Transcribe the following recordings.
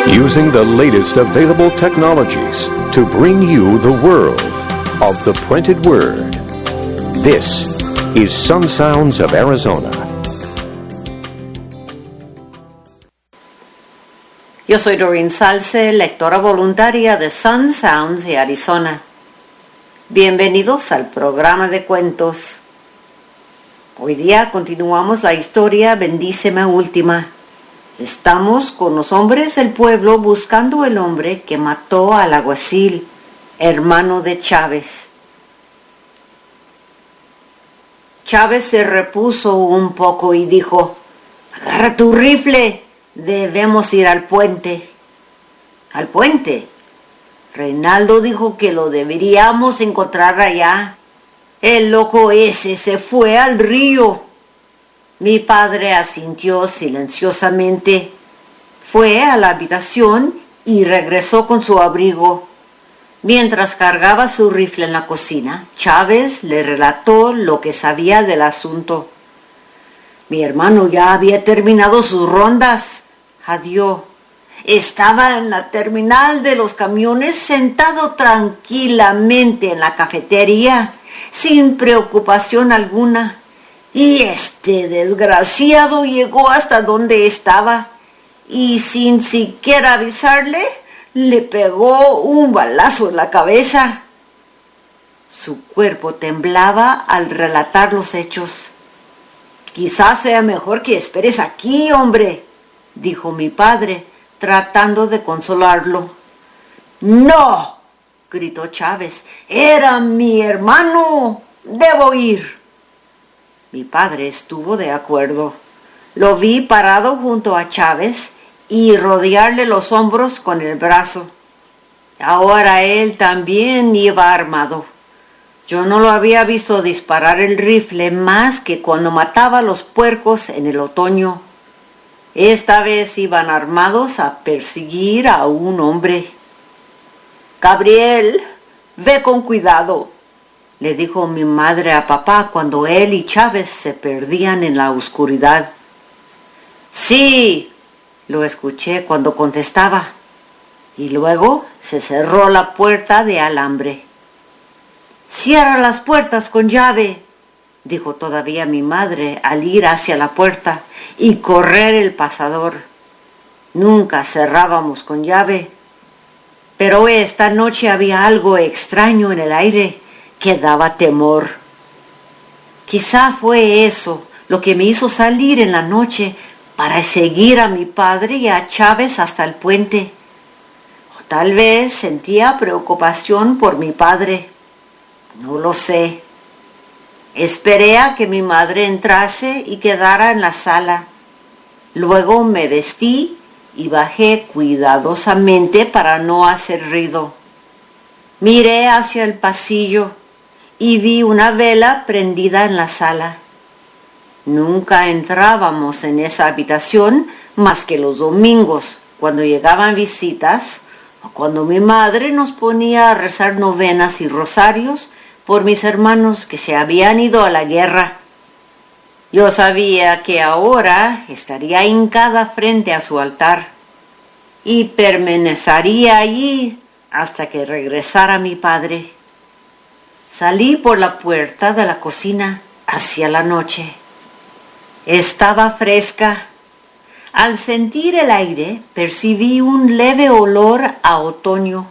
Using the latest available technologies to bring you the world of the printed word. This is Sun Sounds of Arizona. Yo soy Doreen Salce, lectora voluntaria de Sun Sounds de Arizona. Bienvenidos al programa de cuentos. Hoy día continuamos la historia Bendíceme Última. Estamos con los hombres del pueblo buscando el hombre que mató al alguacil, hermano de Chávez. Chávez se repuso un poco y dijo: «Agarra tu rifle, debemos ir al puente». «¿Al puente?» Reinaldo dijo que lo deberíamos encontrar allá. El loco ese se fue al río. Mi padre asintió silenciosamente. Fue a la habitación y regresó con su abrigo. Mientras cargaba su rifle en la cocina, Chávez le relató lo que sabía del asunto. Mi hermano ya había terminado sus rondas. Adiós. Estaba en la terminal de los camiones sentado tranquilamente en la cafetería, sin preocupación alguna. Y este desgraciado llegó hasta donde estaba y sin siquiera avisarle, le pegó un balazo en la cabeza. Su cuerpo temblaba al relatar los hechos. «Quizás sea mejor que esperes aquí, hombre», dijo mi padre, tratando de consolarlo. «No», gritó Chávez, «era mi hermano, debo ir». Mi padre estuvo de acuerdo. Lo vi parado junto a Chávez y rodearle los hombros con el brazo. Ahora él también iba armado. Yo no lo había visto disparar el rifle más que cuando mataba a los puercos en el otoño. Esta vez iban armados a perseguir a un hombre. «Gabriel, ve con cuidado», le dijo mi madre a papá cuando él y Chávez se perdían en la oscuridad. «Sí», lo escuché cuando contestaba, y luego se cerró la puerta de alambre. «Cierra las puertas con llave», dijo todavía mi madre al ir hacia la puerta y correr el pasador. Nunca cerrábamos con llave, pero esta noche había algo extraño en el aire que daba temor. Quizá fue eso lo que me hizo salir en la noche para seguir a mi padre y a Chávez hasta el puente. O tal vez sentía preocupación por mi padre. No lo sé. Esperé a que mi madre entrase y quedara en la sala. Luego me vestí y bajé cuidadosamente para no hacer ruido. Miré hacia el pasillo y vi una vela prendida en la sala. Nunca entrábamos en esa habitación más que los domingos, cuando llegaban visitas, o cuando mi madre nos ponía a rezar novenas y rosarios por mis hermanos que se habían ido a la guerra. Yo sabía que ahora estaría hincada frente a su altar y permanecería allí hasta que regresara mi padre. Salí por la puerta de la cocina hacia la noche. Estaba fresca. Al sentir el aire, percibí un leve olor a otoño.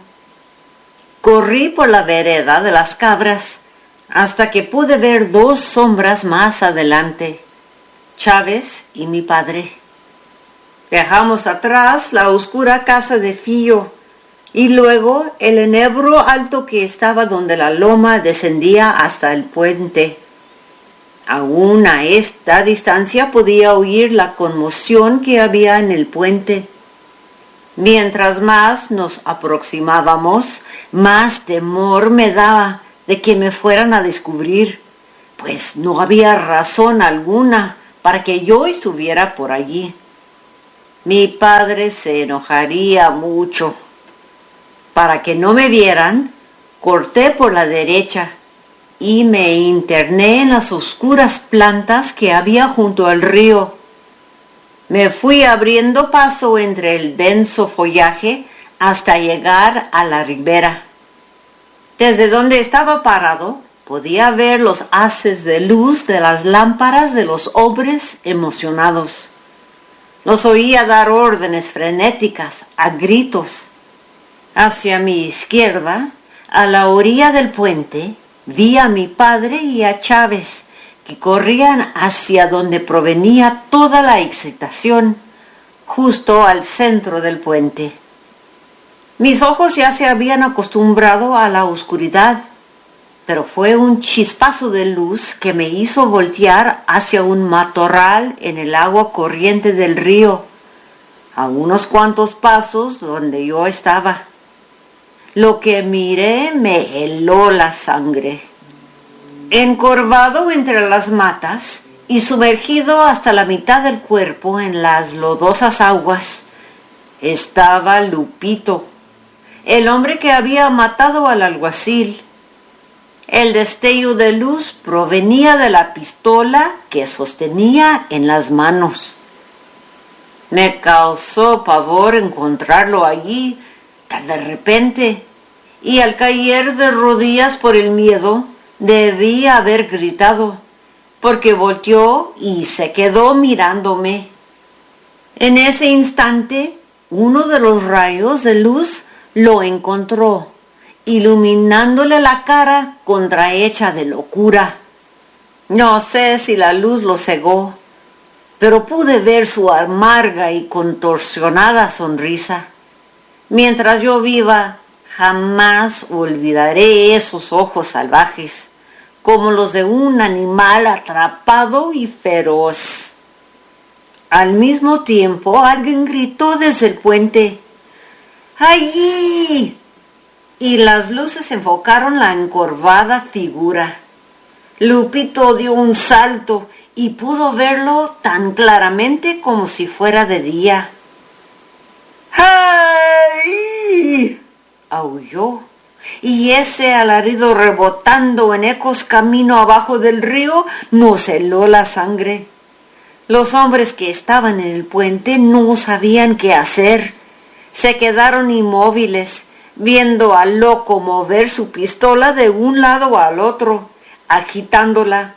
Corrí por la vereda de las cabras hasta que pude ver dos sombras más adelante, Chávez y mi padre. Dejamos atrás la oscura casa de Fío y luego el enebro alto que estaba donde la loma descendía hasta el puente. Aún a esta distancia podía oír la conmoción que había en el puente. Mientras más nos aproximábamos, más temor me daba de que me fueran a descubrir, pues no había razón alguna para que yo estuviera por allí. Mi padre se enojaría mucho. Para que no me vieran, corté por la derecha y me interné en las oscuras plantas que había junto al río. Me fui abriendo paso entre el denso follaje hasta llegar a la ribera. Desde donde estaba parado, podía ver los haces de luz de las lámparas de los hombres emocionados. Los oía dar órdenes frenéticas, a gritos. Hacia mi izquierda, a la orilla del puente, vi a mi padre y a Chávez, que corrían hacia donde provenía toda la excitación, justo al centro del puente. Mis ojos ya se habían acostumbrado a la oscuridad, pero fue un chispazo de luz que me hizo voltear hacia un matorral en el agua corriente del río, a unos cuantos pasos donde yo estaba. Lo que miré me heló la sangre. Encorvado entre las matas y sumergido hasta la mitad del cuerpo en las lodosas aguas, estaba Lupito, el hombre que había matado al alguacil. El destello de luz provenía de la pistola que sostenía en las manos. Me causó pavor encontrarlo allí tan de repente, y al caer de rodillas por el miedo, debí haber gritado, porque volteó y se quedó mirándome. En ese instante, uno de los rayos de luz lo encontró, iluminándole la cara contrahecha de locura. No sé si la luz lo cegó, pero pude ver su amarga y contorsionada sonrisa. Mientras yo viva, jamás olvidaré esos ojos salvajes, como los de un animal atrapado y feroz. Al mismo tiempo, alguien gritó desde el puente: ¡allí! Y las luces enfocaron la encorvada figura. Lupito dio un salto y pudo verlo tan claramente como si fuera de día. ¡Ay! Aulló, y ese alarido rebotando en ecos camino abajo del río nos heló la sangre. Los hombres que estaban en el puente no sabían qué hacer. Se quedaron inmóviles, viendo al loco mover su pistola de un lado al otro, agitándola.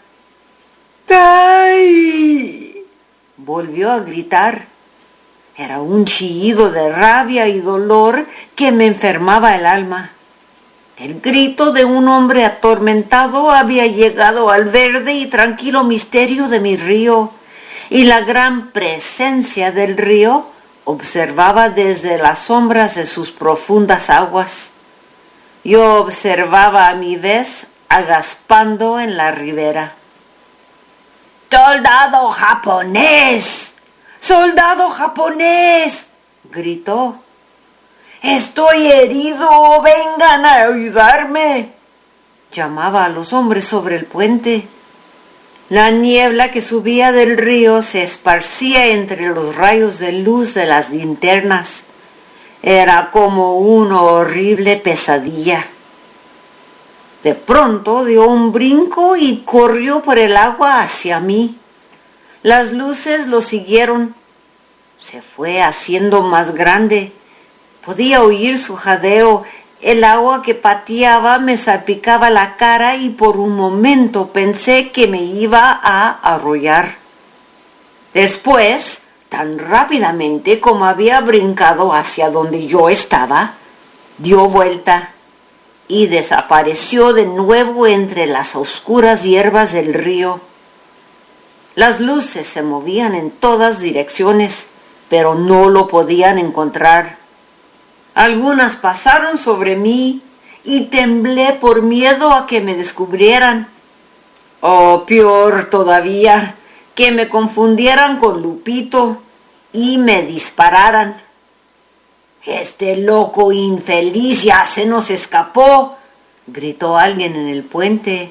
¡Ay! Volvió a gritar. Era un chillido de rabia y dolor que me enfermaba el alma. El grito de un hombre atormentado había llegado al verde y tranquilo misterio de mi río, y la gran presencia del río observaba desde las sombras de sus profundas aguas. Yo observaba a mi vez agaspando en la ribera. ¡Soldado japonés! ¡Soldado japonés!, gritó. ¡Estoy herido! ¡Vengan a ayudarme!, llamaba a los hombres sobre el puente. La niebla que subía del río se esparcía entre los rayos de luz de las linternas. Era como una horrible pesadilla. De pronto dio un brinco y corrió por el agua hacia mí. Las luces lo siguieron. Se fue haciendo más grande. Podía oír su jadeo. El agua que pateaba me salpicaba la cara y por un momento pensé que me iba a arrollar. Después, tan rápidamente como había brincado hacia donde yo estaba, dio vuelta y desapareció de nuevo entre las oscuras hierbas del río. Las luces se movían en todas direcciones, pero no lo podían encontrar. Algunas pasaron sobre mí y temblé por miedo a que me descubrieran. O peor todavía, que me confundieran con Lupito y me dispararan. «Este loco infeliz ya se nos escapó», gritó alguien en el puente.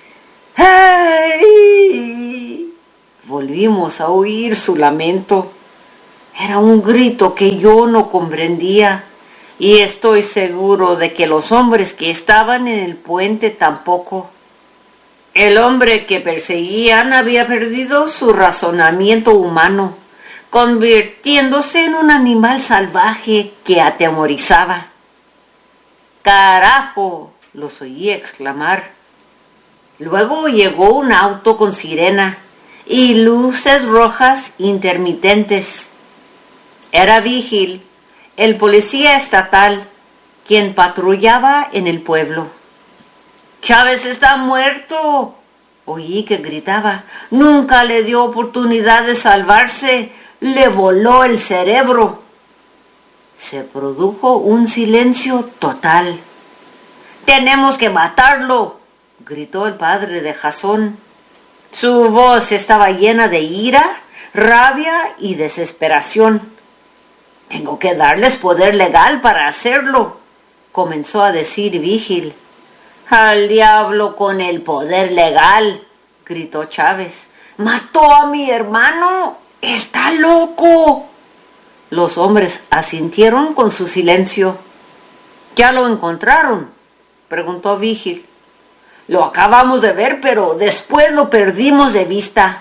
¡Ay! Volvimos a oír su lamento. Era un grito que yo no comprendía, y estoy seguro de que los hombres que estaban en el puente tampoco. El hombre que perseguían había perdido su razonamiento humano, convirtiéndose en un animal salvaje que atemorizaba. ¡Carajo!, los oí exclamar. Luego llegó un auto con sirena y luces rojas intermitentes. Era Vigil, el policía estatal, quien patrullaba en el pueblo. «¡Chávez está muerto!», oí que gritaba. «Nunca le dio oportunidad de salvarse, le voló el cerebro». Se produjo un silencio total. «¡Tenemos que matarlo!», gritó el padre de Jasón. Su voz estaba llena de ira, rabia y desesperación. «Tengo que darles poder legal para hacerlo», comenzó a decir Vigil. «Al diablo con el poder legal», gritó Chávez. «¡Mató a mi hermano! ¡Está loco!». Los hombres asintieron con su silencio. «¿Ya lo encontraron?», preguntó Vigil. «Lo acabamos de ver, pero después lo perdimos de vista».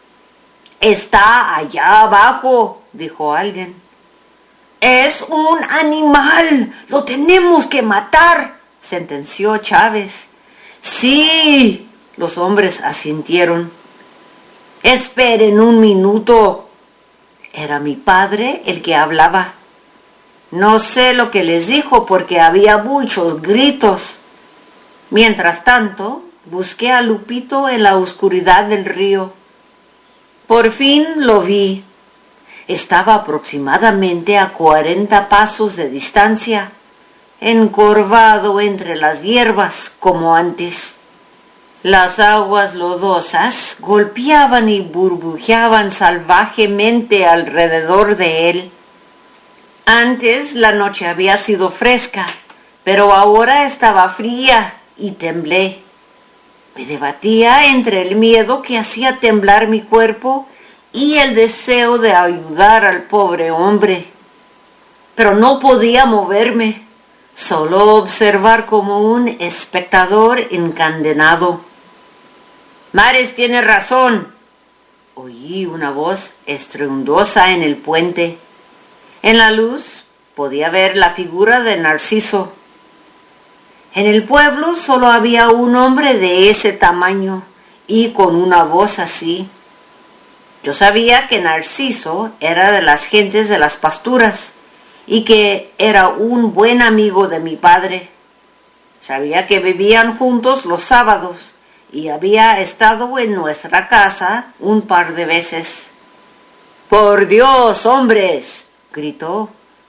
«Está allá abajo», dijo alguien. «Es un animal, lo tenemos que matar», sentenció Chávez. «Sí», los hombres asintieron. «Esperen un minuto». Era mi padre el que hablaba. No sé lo que les dijo porque había muchos gritos. Mientras tanto, busqué a Lupito en la oscuridad del río. Por fin lo vi. Estaba aproximadamente a 40 pasos de distancia, encorvado entre las hierbas como antes. Las aguas lodosas golpeaban y burbujeaban salvajemente alrededor de él. Antes la noche había sido fresca, pero ahora estaba fría y temblé. Me debatía entre el miedo que hacía temblar mi cuerpo y el deseo de ayudar al pobre hombre. Pero no podía moverme, solo observar como un espectador encadenado. «Mares tiene razón», oí una voz estruendosa en el puente. En la luz podía ver la figura de Narciso. En el pueblo solo había un hombre de ese tamaño y con una voz así. Yo sabía que Narciso era de las gentes de las pasturas y que era un buen amigo de mi padre. Sabía que vivían juntos los sábados y había estado en nuestra casa un par de veces. «¡Por Dios, hombres!», gritó.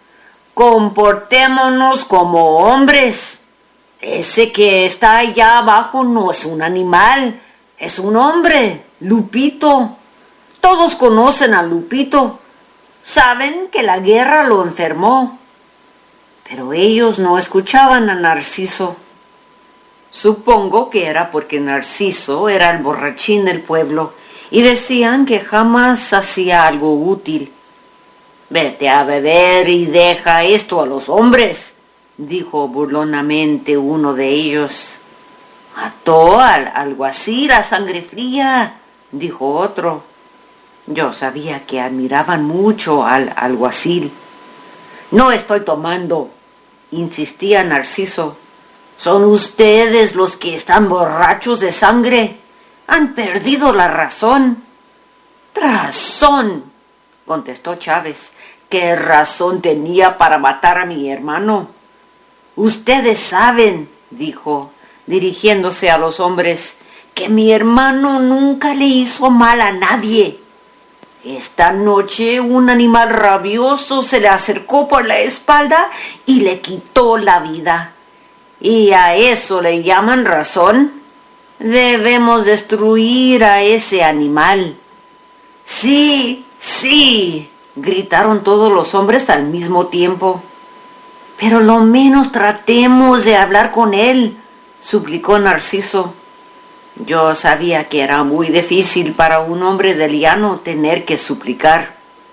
«Comportémonos como hombres. Ese que está allá abajo no es un animal, es un hombre, Lupito. Todos conocen a Lupito. Saben que la guerra lo enfermó». Pero ellos no escuchaban a Narciso. Supongo que era porque Narciso era el borrachín del pueblo y decían que jamás hacía algo útil. «Vete a beber y deja esto a los hombres», dijo burlonamente uno de ellos. «Mató al alguacil a sangre fría», dijo otro. Yo sabía que admiraban mucho al alguacil. «No estoy tomando», insistía Narciso. «Son ustedes los que están borrachos de sangre. Han perdido la razón». «¡Razón!», contestó Chávez. «¿Qué razón tenía para matar a mi hermano?». «Ustedes saben», dijo, dirigiéndose a los hombres, «que mi hermano nunca le hizo mal a nadie. Esta noche un animal rabioso se le acercó por la espalda y le quitó la vida. ¿Y a eso le llaman razón? Debemos destruir a ese animal». «Sí, sí», gritaron todos los hombres al mismo tiempo. «Pero lo menos tratemos de hablar con él», suplicó Narciso. Yo sabía que era muy difícil para un hombre del llano tener que suplicar.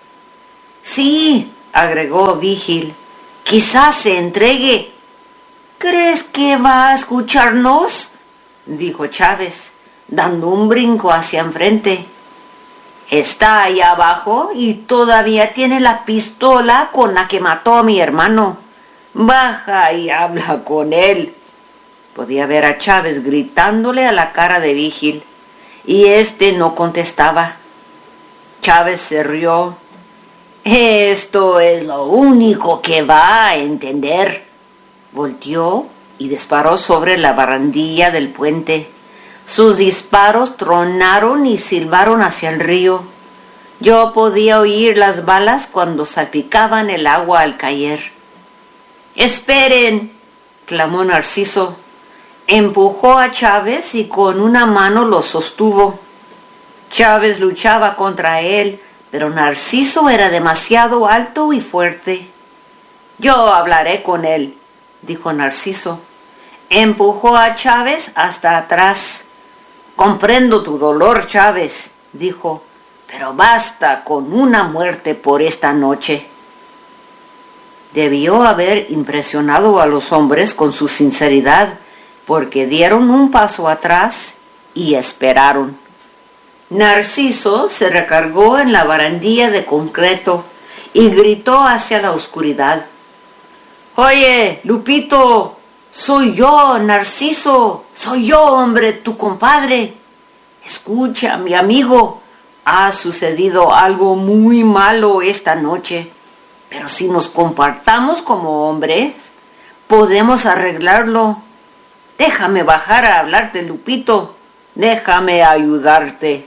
«Sí», agregó Vigil, «quizás se entregue». «¿Crees que va a escucharnos?», dijo Chávez, dando un brinco hacia enfrente. Está ahí abajo y todavía tiene la pistola con la que mató a mi hermano. Baja y habla con él. Podía ver a Chávez gritándole a la cara de Vigil, y este no contestaba. Chávez se rió. Esto es lo único que va a entender. Volteó y disparó sobre la barandilla del puente. Sus disparos tronaron y silbaron hacia el río. Yo podía oír las balas cuando salpicaban el agua al caer. ¡Esperen!, clamó Narciso. Empujó a Chávez y con una mano lo sostuvo. Chávez luchaba contra él, pero Narciso era demasiado alto y fuerte. Yo hablaré con él, dijo Narciso. Empujó a Chávez hasta atrás. Comprendo tu dolor, Chávez, dijo, pero basta con una muerte por esta noche. Debió haber impresionado a los hombres con su sinceridad, porque dieron un paso atrás y esperaron. Narciso se recargó en la barandilla de concreto y gritó hacia la oscuridad. «Oye, Lupito, soy yo, Narciso, soy yo, hombre, tu compadre. Escucha, mi amigo, ha sucedido algo muy malo esta noche, pero si nos comportamos como hombres, podemos arreglarlo. Déjame bajar a hablarte, Lupito, déjame ayudarte».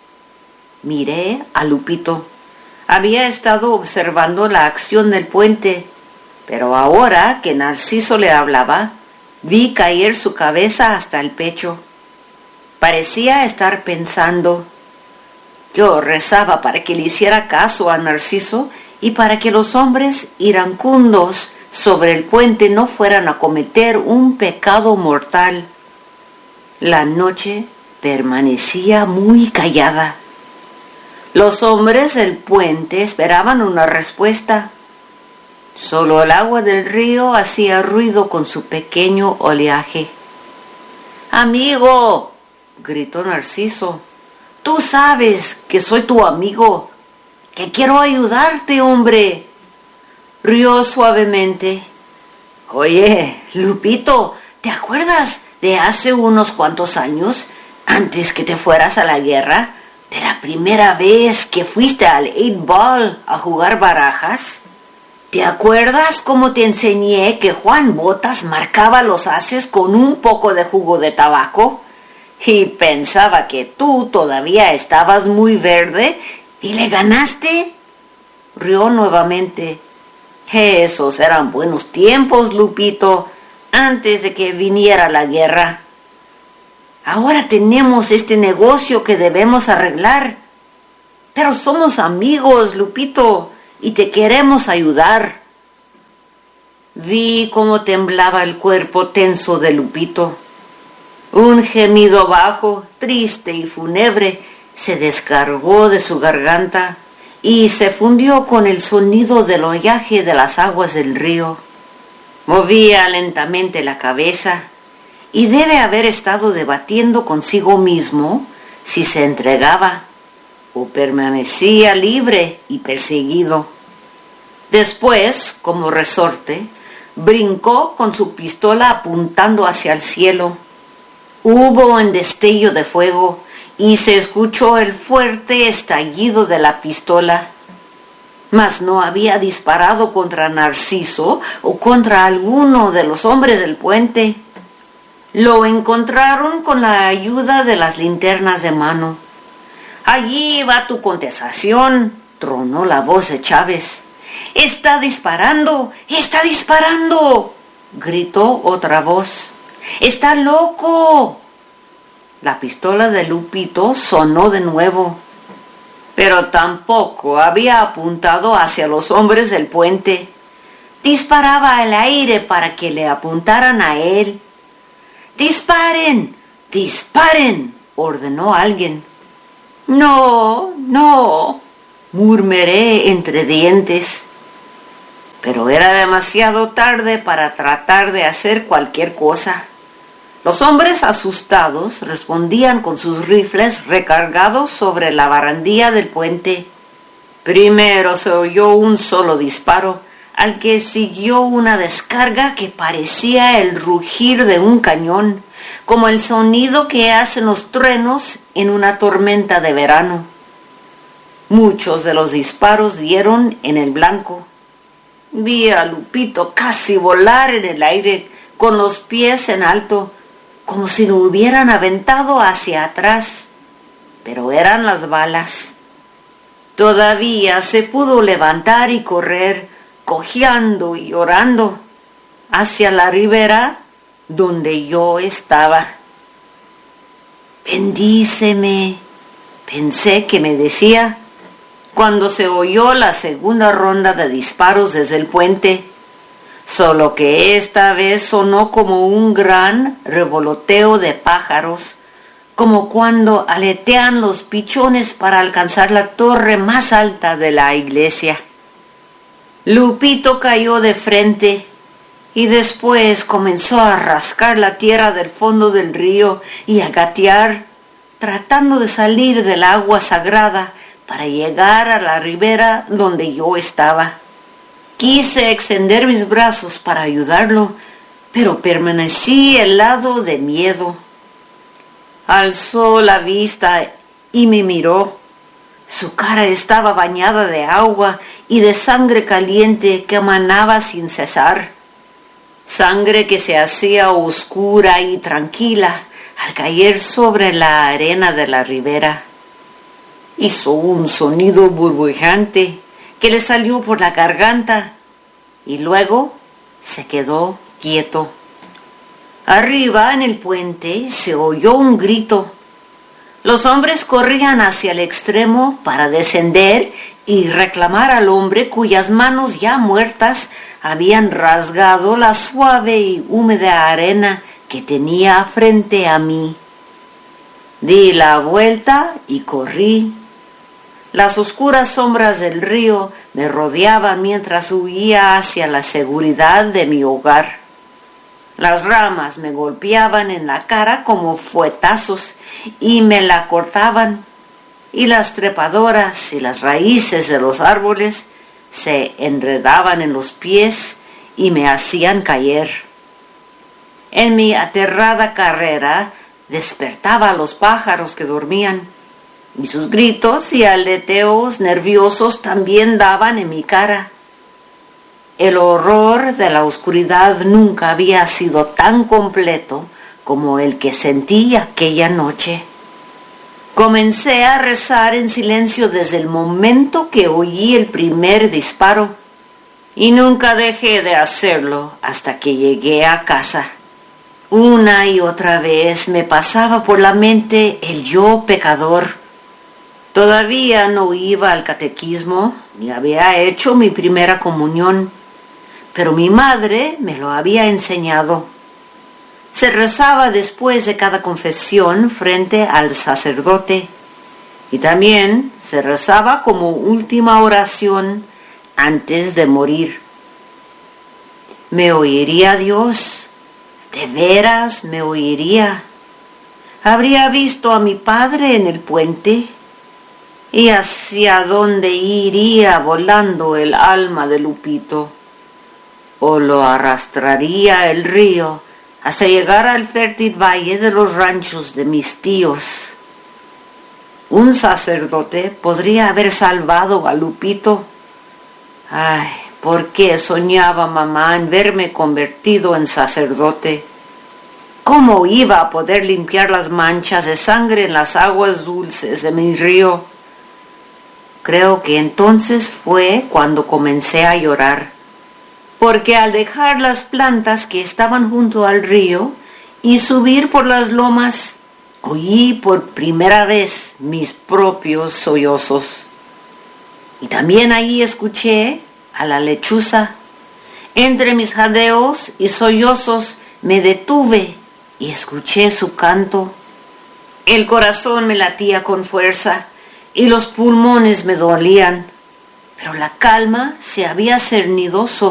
Miré a Lupito. Había estado observando la acción del puente, pero ahora que Narciso le hablaba, vi caer su cabeza hasta el pecho. Parecía estar pensando. Yo rezaba para que le hiciera caso a Narciso y para que los hombres iracundos sobre el puente no fueran a cometer un pecado mortal. La noche permanecía muy callada. Los hombres del puente esperaban una respuesta. Solo el agua del río hacía ruido con su pequeño oleaje. «Amigo», gritó Narciso, «tú sabes que soy tu amigo, que quiero ayudarte, hombre». Rió suavemente. «Oye, Lupito, ¿te acuerdas de hace unos cuantos años, antes que te fueras a la guerra, de la primera vez que fuiste al 8-ball a jugar barajas? ¿Te acuerdas cómo te enseñé que Juan Botas marcaba los ases con un poco de jugo de tabaco? Y pensaba que tú todavía estabas muy verde y le ganaste». Rió nuevamente. «Esos eran buenos tiempos, Lupito, antes de que viniera la guerra. Ahora tenemos este negocio que debemos arreglar. Pero somos amigos, Lupito, y te queremos ayudar». Vi cómo temblaba el cuerpo tenso de Lupito. Un gemido bajo, triste y fúnebre, se descargó de su garganta y se fundió con el sonido del oleaje de las aguas del río. Movía lentamente la cabeza y debe haber estado debatiendo consigo mismo si se entregaba o permanecía libre y perseguido. Después, como resorte, brincó con su pistola apuntando hacia el cielo. Hubo un destello de fuego y se escuchó el fuerte estallido de la pistola. Mas no había disparado contra Narciso o contra alguno de los hombres del puente. Lo encontraron con la ayuda de las linternas de mano. «Allí va tu contestación», tronó la voz de Chávez. «¡Está disparando! ¡Está disparando!», gritó otra voz. «¡Está loco!». La pistola de Lupito sonó de nuevo, pero tampoco había apuntado hacia los hombres del puente. Disparaba al aire para que le apuntaran a él. «¡Disparen! ¡Disparen!», ordenó alguien. «No, no», murmuré entre dientes. Pero era demasiado tarde para tratar de hacer cualquier cosa. Los hombres asustados respondían con sus rifles recargados sobre la barandilla del puente. Primero se oyó un solo disparo, al que siguió una descarga que parecía el rugir de un cañón, como el sonido que hacen los truenos en una tormenta de verano. Muchos de los disparos dieron en el blanco. Vi a Lupito casi volar en el aire, con los pies en alto, como si lo hubieran aventado hacia atrás, pero eran las balas. Todavía se pudo levantar y correr, cojeando y llorando, hacia la ribera donde yo estaba. Bendíceme, pensé que me decía, cuando se oyó la segunda ronda de disparos desde el puente, solo que esta vez sonó como un gran revoloteo de pájaros, como cuando aletean los pichones para alcanzar la torre más alta de la iglesia. Lupito cayó de frente y después comenzó a rascar la tierra del fondo del río y a gatear, tratando de salir del agua sagrada para llegar a la ribera donde yo estaba. Quise extender mis brazos para ayudarlo, pero permanecí helado de miedo. Alzó la vista y me miró. Su cara estaba bañada de agua y de sangre caliente que emanaba sin cesar. Sangre que se hacía oscura y tranquila al caer sobre la arena de la ribera. Hizo un sonido burbujante que le salió por la garganta y luego se quedó quieto. Arriba en el puente se oyó un grito. Los hombres corrían hacia el extremo para descender y reclamar al hombre cuyas manos ya muertas habían rasgado la suave y húmeda arena que tenía frente a mí. Di la vuelta y corrí. Las oscuras sombras del río me rodeaban mientras huía hacia la seguridad de mi hogar. Las ramas me golpeaban en la cara como fuetazos y me la cortaban, y las trepadoras y las raíces de los árboles se enredaban en los pies y me hacían caer. En mi aterrada carrera despertaba a los pájaros que dormían, y sus gritos y aleteos nerviosos también daban en mi cara. El horror de la oscuridad nunca había sido tan completo como el que sentí aquella noche. Comencé a rezar en silencio desde el momento que oí el primer disparo, y nunca dejé de hacerlo hasta que llegué a casa. Una y otra vez me pasaba por la mente el yo pecador. Todavía no iba al catequismo, ni había hecho mi primera comunión, pero mi madre me lo había enseñado. Se rezaba después de cada confesión frente al sacerdote, y también se rezaba como última oración antes de morir. ¿Me oiría Dios? ¿De veras me oiría? ¿Habría visto a mi padre en el puente? ¿Y hacia dónde iría volando el alma de Lupito? ¿O lo arrastraría el río hasta llegar al fértil valle de los ranchos de mis tíos? Un sacerdote podría haber salvado a Lupito. Ay, ¿por qué soñaba mamá en verme convertido en sacerdote? ¿Cómo iba a poder limpiar las manchas de sangre en las aguas dulces de mi río? Creo que entonces fue cuando comencé a llorar, porque al dejar las plantas que estaban junto al río y subir por las lomas, oí por primera vez mis propios sollozos. Y también allí escuché a la lechuza. Entre mis jadeos y sollozos me detuve y escuché su canto. El corazón me latía con fuerza y los pulmones me dolían, pero la calma se había cernido sobre